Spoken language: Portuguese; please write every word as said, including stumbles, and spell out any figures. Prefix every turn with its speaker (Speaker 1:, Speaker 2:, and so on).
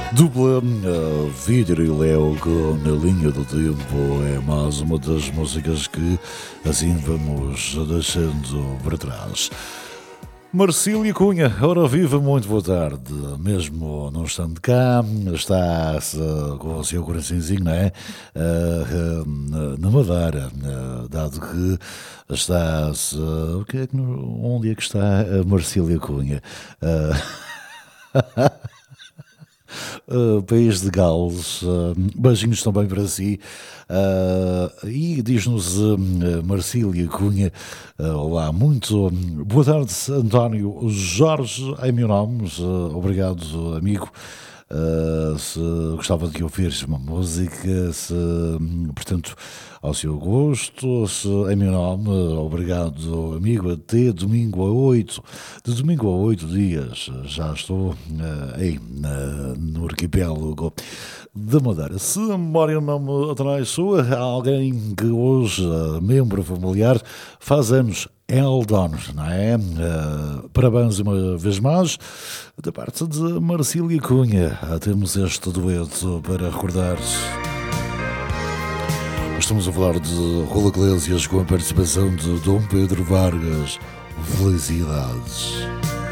Speaker 1: Dupla uh, Vítor e Léo com Na Linha do Tempo é mais uma das músicas que assim vamos deixando para trás. Marcília Cunha, ora viva, muito boa tarde. Mesmo não estando cá, está uh, com o seu coraçãozinho, não é? Uh, uh, na Madeira, uh, dado que está. Uh, que é que, onde é que está a Marcília Cunha? Uh, Uh, país de Gales, uh, beijinhos também para si. Uh, e diz-nos uh, Marcília Cunha, uh, olá, muito boa tarde, António Jorge, em meu nome, uh, obrigado, amigo. Uh, se gostava de ouvir uma música, se, portanto, ao seu gosto, se, em meu nome, obrigado, amigo, até domingo a oito, de domingo a oito dias, já estou uh, aí, uh, no arquipélago da Madeira. Se a memória não me atraiçoa, há alguém que hoje, uh, membro familiar, faz anos, Eldon, não é? Uh, parabéns uma vez mais da parte de Marcília Cunha. Uh, temos este dueto para recordar. Estamos a falar de Raul Iglesias com a participação de Dom Pedro Vargas. Felicidades.